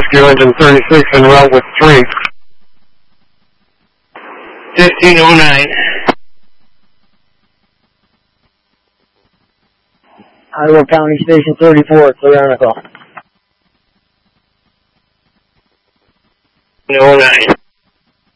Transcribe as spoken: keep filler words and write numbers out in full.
Rescue Engine thirty-six en route with three. fifteen oh nine. Iowa County Station thirty-four, clear on the call. oh nine.